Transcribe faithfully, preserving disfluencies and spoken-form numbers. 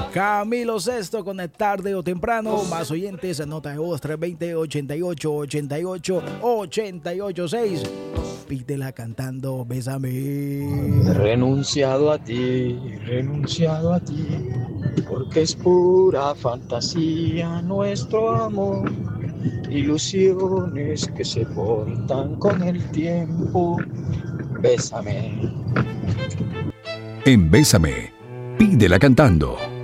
Camilo Sesto con el tarde o temprano. Más oyentes, nota de voz tres dos cero, ochenta y ocho, ochenta y ocho, ochenta y ocho seis. Pídela cantando Bésame. He renunciado a ti, he renunciado a ti, porque es pura fantasía nuestro amor. Ilusiones que se cortan con el tiempo. Bésame. En Bésame, pídela cantando.